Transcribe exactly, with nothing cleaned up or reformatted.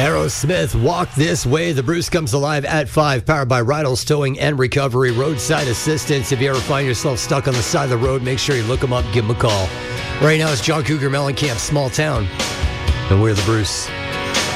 Aerosmith, Walk This Way. The Bruce comes alive at five, powered by Ridles Towing and Recovery, roadside assistance. If you ever find yourself stuck on the side of the road, make sure you look them up, give them a call. Right now it's John Cougar Mellencamp, Small Town, and we're the Bruce.